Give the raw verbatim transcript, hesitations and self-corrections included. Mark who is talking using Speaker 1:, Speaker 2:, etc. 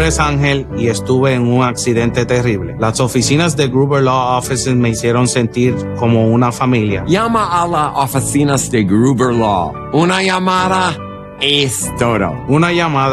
Speaker 1: nombre es Ángel y estuve en un accidente terrible. Las oficinas de Gruber Law Offices me hicieron sentir como una familia.
Speaker 2: Llama a las oficinas de Gruber Law. Una llamada es todo.
Speaker 1: Una llamada